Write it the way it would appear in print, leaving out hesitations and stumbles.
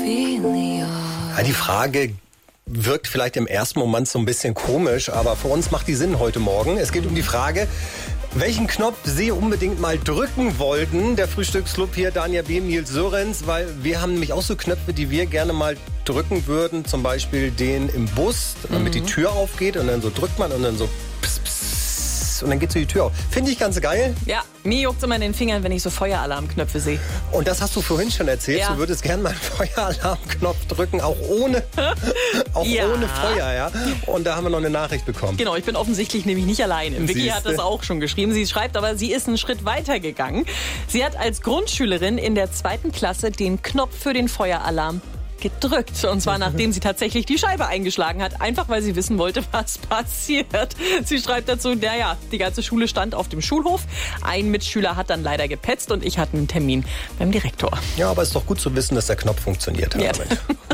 Ja, die Frage wirkt vielleicht im ersten Moment so ein bisschen komisch, aber für uns macht die Sinn heute Morgen. Es geht um die Frage, welchen Knopf Sie unbedingt mal drücken wollten. Der Frühstücksclub hier, Dania B., Nils Sörenz, weil wir haben nämlich auch so Knöpfe, die wir gerne mal drücken würden. Zum Beispiel den im Bus, damit die Tür aufgeht und dann so drückt man und dann so pss, pss, und dann geht so die Tür auf. Finde ich ganz geil. Ja, mir juckt's immer in den Fingern, wenn ich so Feueralarmknöpfe sehe. Und das hast du vorhin schon erzählt. Ja. Du würdest gerne mal einen Feueralarmknopf drücken, auch ohne Feuer, ja. Und da haben wir noch eine Nachricht bekommen. Genau, ich bin offensichtlich nämlich nicht alleine. Vicky hat Siehste. das auch schon geschrieben. Sie schreibt aber, sie ist einen Schritt weiter gegangen. Sie hat als Grundschülerin in der 2. Klasse den Knopf für den Feueralarm gedrückt. Und zwar nachdem sie tatsächlich die Scheibe eingeschlagen hat. Einfach weil sie wissen wollte, was passiert. Sie schreibt dazu, naja, die ganze Schule stand auf dem Schulhof. Ein Mitschüler hat dann leider gepetzt und ich hatte einen Termin beim Direktor. Ja, aber es ist doch gut zu wissen, dass der Knopf funktioniert hat. Ja. Damit.